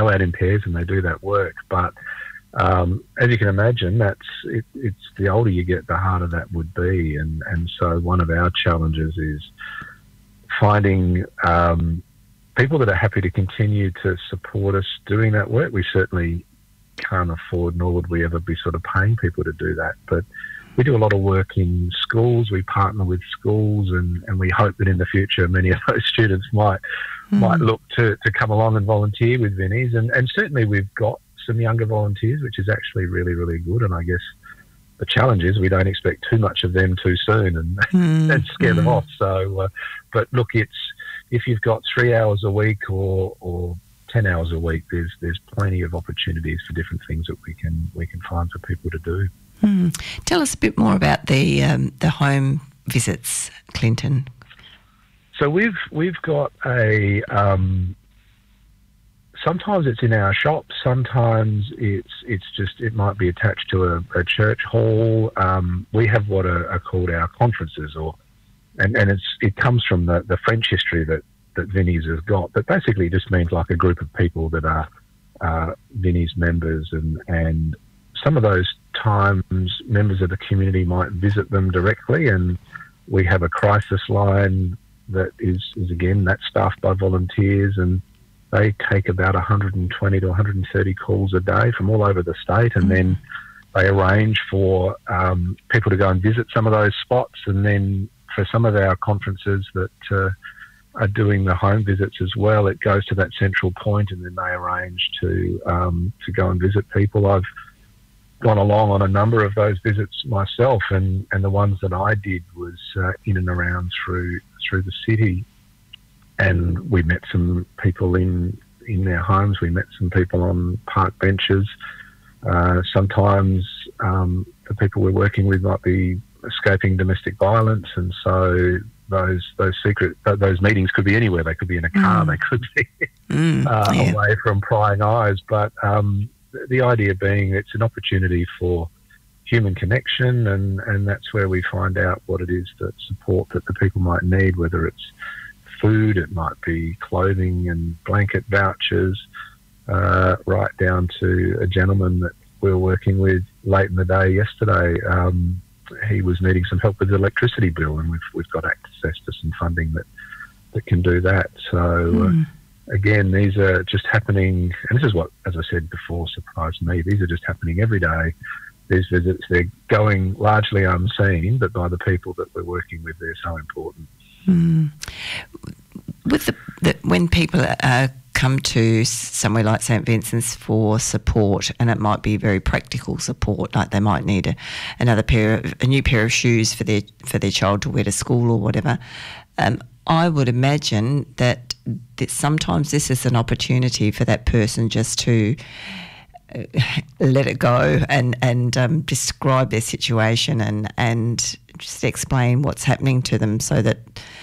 go out in pairs and they do that work. But as you can imagine, it's the older you get, the harder that would be. And so one of our challenges is finding people that are happy to continue to support us doing that work. We certainly can't afford, nor would we ever be sort of paying people to do that. But we do a lot of work in schools. We partner with schools, and we hope that in the future many of those students might look to come along and volunteer with Vinnie's. And certainly we've got some younger volunteers, which is actually really, really good. And I guess the challenge is we don't expect too much of them too soon and scare them off. So, but look, if you've got 3 hours a week or 10 hours a week, there's plenty of opportunities for different things that we can find for people to do. Tell us a bit more about the home visits, Clinton. So we've got a sometimes it's in our shop, sometimes it might be attached to a church hall. We have what are called our conferences, and it comes from the French history that Vinnie's has got, but basically it just means like a group of people that are Vinnie's members, and some of those times members of the community might visit them directly, and we have a crisis line that is again, that's staffed by volunteers, and they take about 120 to 130 calls a day from all over the state, and then they arrange for people to go and visit some of those spots, and then for some of our conferences that are doing the home visits as well, it goes to that central point, and then they arrange to go and visit people. I've gone along on a number of those visits myself, and the ones that I did was in and around through the city, and we met some people in their homes. We met some people on park benches. Sometimes the people we're working with might be escaping domestic violence, and so those meetings could be anywhere. They could be in a car. They could be away from prying eyes. But the idea being it's an opportunity for human connection, and that's where we find out what it is, that support that the people might need, whether it's food, it might be clothing and blanket vouchers, right down to a gentleman that we were working with late in the day yesterday. He was needing some help with the electricity bill, and we've got access to some funding that can do that. So again, these are just happening, and this is what, as I said before, surprised me. These are just happening every day. These visits, they're going largely unseen, but by the people that we're working with, they're so important. With when people come to somewhere like St Vincent's for support, and it might be very practical support, like they might need a new pair of shoes for their child to wear to school or whatever. I would imagine that sometimes this is an opportunity for that person just to let it go and describe their situation and just explain what's happening to them, so that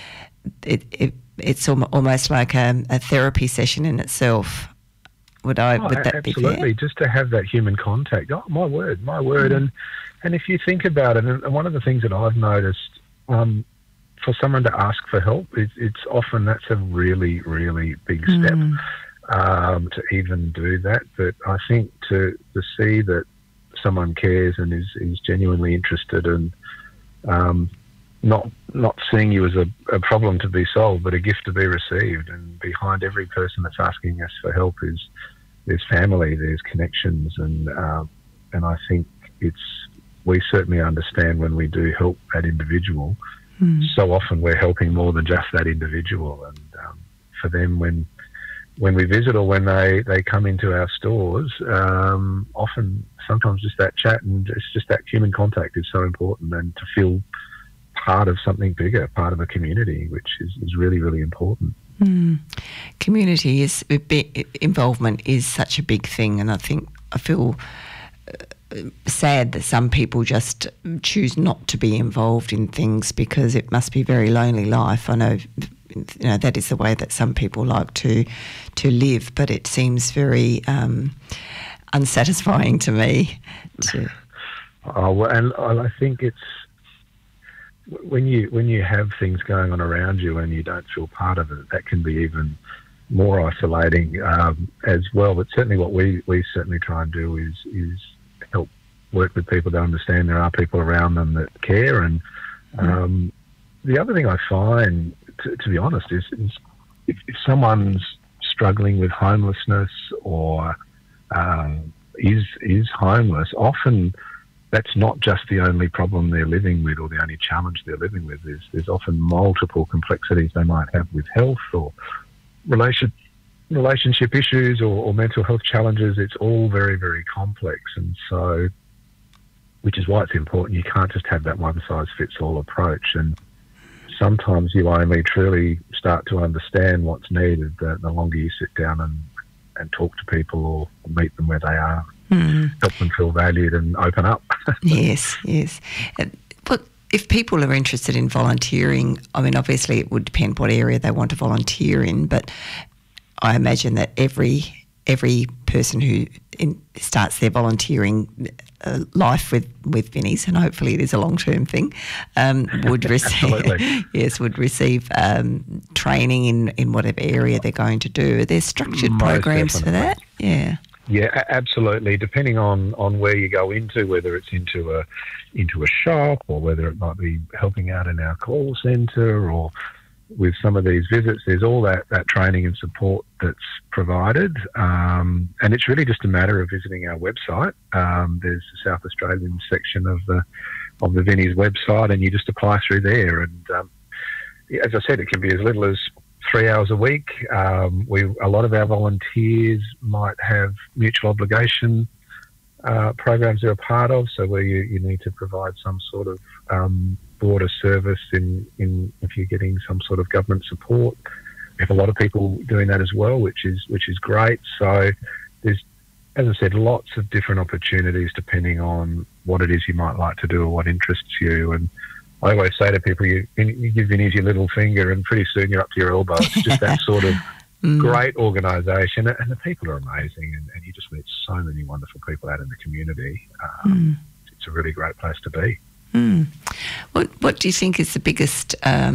it's almost like a therapy session in itself. Would that be fair? Absolutely, just to have that human contact. Oh, my word. And if you think about it, and one of the things that I've noticed, for someone to ask for help, it's often that's a really, really big step to even do that. But I think to see that someone cares and is genuinely interested, and not seeing you as a problem to be solved, but a gift to be received. And behind every person that's asking us for help there's family, there's connections, and I think we certainly understand when we do help that individual. So often we're helping more than just that individual, and for them when we visit or when they come into our stores, sometimes just that chat and it's just that human contact is so important, and to feel part of something bigger, part of a community, which is really, really important. Community involvement is such a big thing, and I feel sad that some people just choose not to be involved in things because it must be a very lonely life. I know, that is the way that some people like to live, but it seems very unsatisfying to me. And I think it's when you have things going on around you and you don't feel part of it, that can be even more isolating as well. But certainly what we certainly try and do is help work with people to understand there are people around them that care. And the other thing I find, to be honest, is if someone's struggling with homelessness or is homeless, often that's not just the only problem they're living with or the only challenge they're living with. There's often multiple complexities they might have with health or relationship issues or mental health challenges. It's all very, very complex. And so, which is why it's important. You can't just have that one-size-fits-all approach. And sometimes you only truly start to understand what's needed the longer you sit down and talk to people or meet them where they are. Help them feel valued and open up. Yes. But if people are interested in volunteering, I mean, obviously it would depend what area they want to volunteer in, but I imagine that every person who starts their volunteering life with Vinnie's, and hopefully it is a long-term thing, would receive training in whatever area they're going to do. Are there structured programs for that? Yeah, absolutely. Depending on where you go into, whether it's into a shop or whether it might be helping out in our call centre or with some of these visits, there's all that training and support that's provided. And it's really just a matter of visiting our website. There's the South Australian section of the Vinnie's website, and you just apply through there. And as I said, it can be as little as 3 hours a week. A lot of our volunteers might have mutual obligation programs they're a part of, so where you need to provide some sort of broader service in if you're getting some sort of government support. We have a lot of people doing that as well, which is great. So there's, as I said, lots of different opportunities depending on what it is you might like to do or what interests you. And I always say to people, you give Vinnie's your little finger and pretty soon you're up to your elbow. It's just that sort of great organisation, and the people are amazing, and you just meet so many wonderful people out in the community. It's a really great place to be. What do you think is the biggest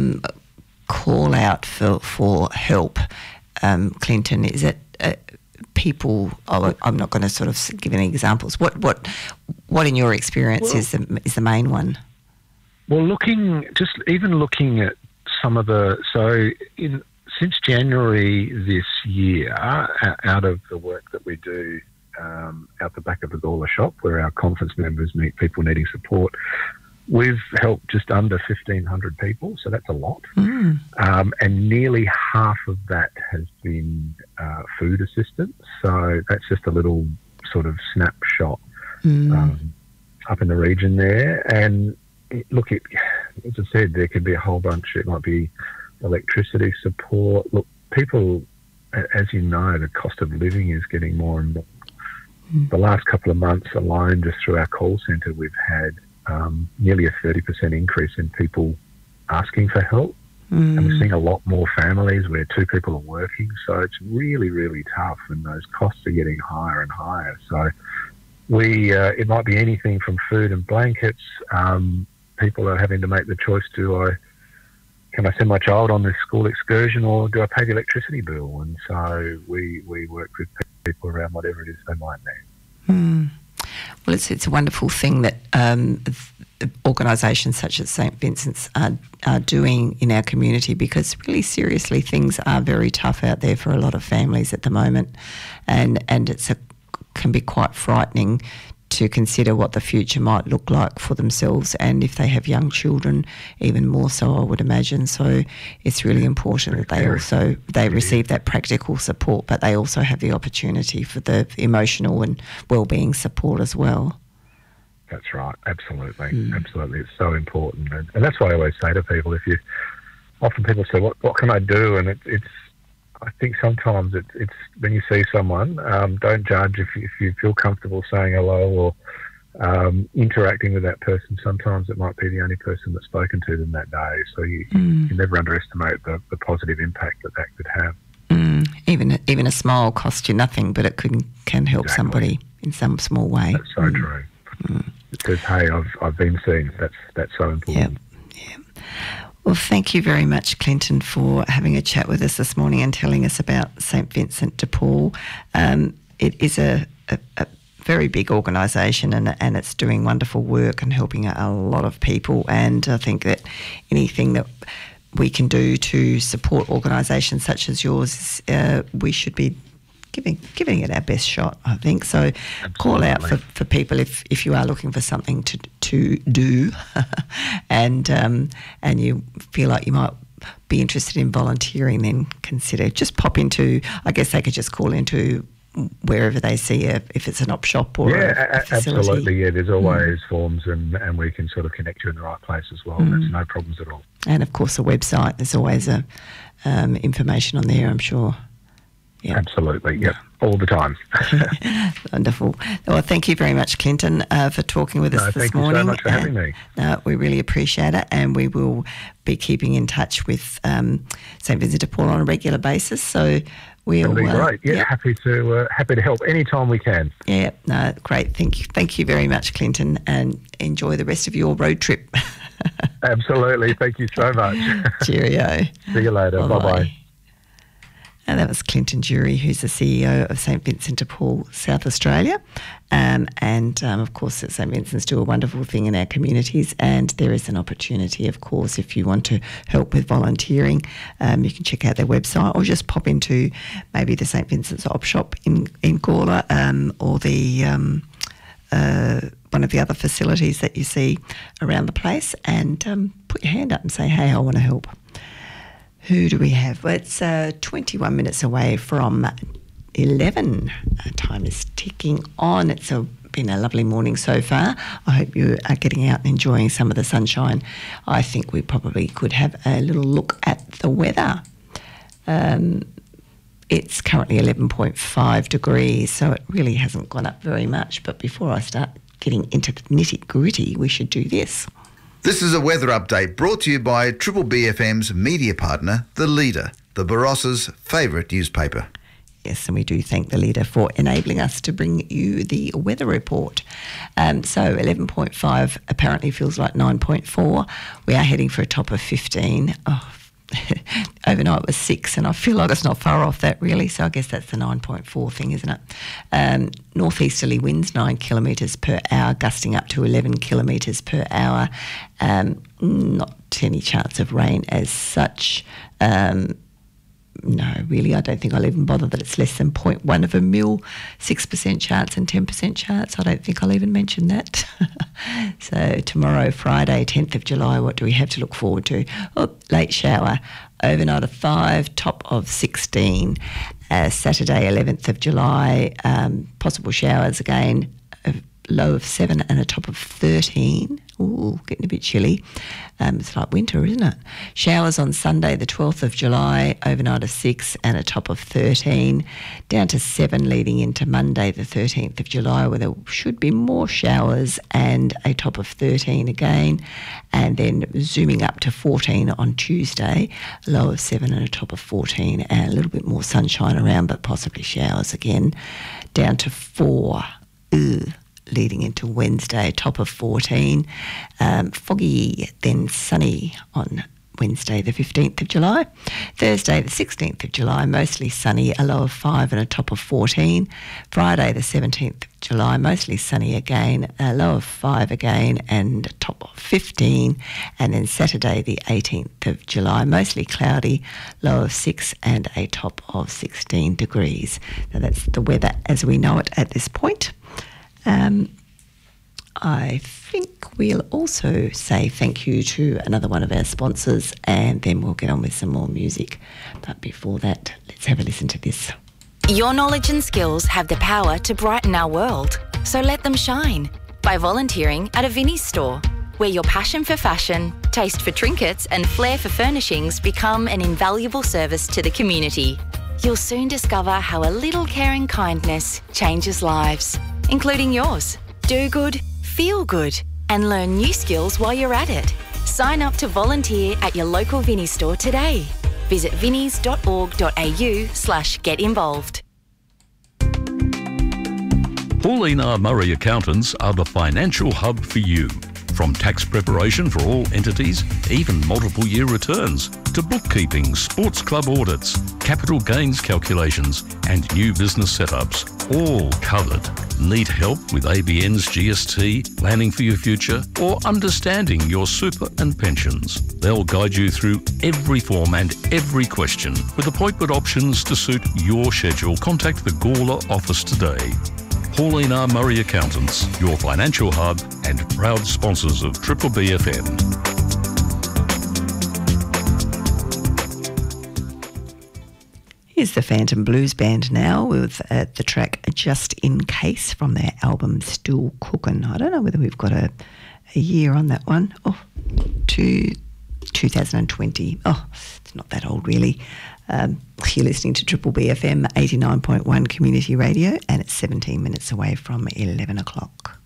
call out for help, Clinton? Is it people? I'm not going to sort of give any examples. What in your experience is the main one? Well, looking at some of since January this year, out of the work that we do out the back of the Gawler shop, where our conference members meet people needing support, we've helped just under 1,500 people, so that's a lot. And nearly half of that has been food assistance. So that's just a little sort of snapshot up in the region there. And look, as I said, there could be a whole bunch. It might be electricity support. Look, people, as you know, the cost of living is getting more and more. The last couple of months alone, just through our call centre, we've had nearly a 30% increase in people asking for help. And we're seeing a lot more families where two people are working. So it's really, really tough, and those costs are getting higher and higher. So it might be anything from food and blankets. People are having to make the choice, can I send my child on this school excursion, or do I pay the electricity bill? And so we work with people around whatever it is they might need. Well, it's a wonderful thing that organisations such as St Vincent's are doing in our community, because really seriously things are very tough out there for a lot of families at the moment, and can be quite frightening to consider what the future might look like for themselves, and if they have young children, even more so, I would imagine. So it's really important that they receive that practical support, but they also have the opportunity for the emotional and wellbeing support as well. That's right, absolutely, absolutely. It's so important, and that's why I always say to people, often people say, "What can I do?" And it's I think sometimes it's when you see someone, don't judge if you feel comfortable saying hello or interacting with that person. Sometimes it might be the only person that's spoken to them that day. So you never underestimate the positive impact that could have. Even a smile costs you nothing, but it can help somebody in some small way. That's so true. It says, "Hey, I've been seen." That's so important. Yeah. Well, thank you very much, Clinton, for having a chat with us this morning and telling us about St Vincent de Paul. It is a very big organisation and it's doing wonderful work and helping a lot of people. And I think that anything that we can do to support organisations such as yours, we should be giving it our best shot, I think. So Absolutely. Call out for people if you are looking for something to do and you feel like you might be interested in volunteering, then consider. Just pop into, I guess they could just call into wherever they see if it's an op shop or a facility. Absolutely. Yeah, there's always forms and we can sort of connect you in the right place as well. That's no problems at all. And of course, a website. There's always information on there, I'm sure. Yep. Absolutely, yep, all the time. Wonderful. Well, thank you very much, Clinton, for talking with us this morning. Thank you so much for having me. We really appreciate it, and we will be keeping in touch with St Vincent de Paul on a regular basis. So we'll be great. Yeah, happy to help anytime we can. Yeah, no, great. Thank you very much, Clinton, and enjoy the rest of your road trip. Absolutely. Thank you so much. Cheerio. See you later. Bye-bye. And that was Clinton Durie, who's the CEO of St Vincent de Paul, South Australia. Of course, St Vincent's do a wonderful thing in our communities, and there is an opportunity, of course, if you want to help with volunteering, you can check out their website or just pop into maybe the St Vincent's op shop in Gawler or the one of the other facilities that you see around the place and put your hand up and say, hey, I want to help. Who do we have? Well, it's 21 minutes away from 11. Time is ticking on. It's been a lovely morning so far. I hope you are getting out and enjoying some of the sunshine. I think we probably could have a little look at the weather. It's currently 11.5 degrees, so it really hasn't gone up very much. But before I start getting into the nitty-gritty, we should do this. This is a weather update brought to you by Triple BFM's media partner, The Leader, the Barossa's favourite newspaper. Yes, and we do thank The Leader for enabling us to bring you the weather report. So 11.5 apparently feels like 9.4. We are heading for a top of 15. Overnight was 6, and I feel like it's not far off that really, so I guess that's the 9.4 thing, isn't it? Northeasterly winds 9 kilometres per hour, gusting up to 11 kilometres per hour. Not any chance of rain as such. No, really, I don't think I'll even bother that it's less than 0.1 of a mil, 6% chance and 10% chance. I don't think I'll even mention that. So tomorrow, Friday, 10th of July, what do we have to look forward to? Oh, late shower, overnight of 5, top of 16. Saturday, 11th of July, possible showers again, a low of 7 and a top of 13. Ooh, getting a bit chilly. It's like winter, isn't it? Showers on Sunday, the 12th of July, overnight of 6 and a top of 13. Down to 7 leading into Monday, the 13th of July, where there should be more showers and a top of 13 again. And then zooming up to 14 on Tuesday, a low of 7 and a top of 14. And a little bit more sunshine around, but possibly showers again. Down to 4. Leading into Wednesday, top of 14. Foggy, then sunny on Wednesday, the 15th of July. Thursday, the 16th of July, mostly sunny, a low of 5 and a top of 14. Friday, the 17th of July, mostly sunny again, a low of 5 again and a top of 15. And then Saturday, the 18th of July, mostly cloudy, low of 6 and a top of 16 degrees. Now that's the weather as we know it at this point. I think we'll also say thank you to another one of our sponsors, and then we'll get on with some more music. But before that, let's have a listen to this. Your knowledge and skills have the power to brighten our world, so let them shine by volunteering at a Vinnie's store, where your passion for fashion, taste for trinkets and flair for furnishings become an invaluable service to the community. You'll soon discover how a little care and kindness changes lives, including yours. Do good, feel good, and learn new skills while you're at it. Sign up to volunteer at your local Vinnie's store today. Visit vinnies.org.au/get involved. Pauline R. Murray Accountants are the financial hub for you. From tax preparation for all entities, even multiple year returns, to bookkeeping, sports club audits, capital gains calculations and new business setups, all covered. Need help with ABN's GST, planning for your future or understanding your super and pensions? They'll guide you through every form and every question with appointment options to suit your schedule. Contact the Gawler office today. Pauline R. Murray Accountants, your financial hub and proud sponsors of Triple BFM. Here's the Phantom Blues Band now with the track Just In Case from their album Still Cookin'. I don't know whether we've got a year on that one. 2020. It's not that old really. You're listening to Triple BFM 89.1 Community Radio and it's 17 minutes away from 11 o'clock.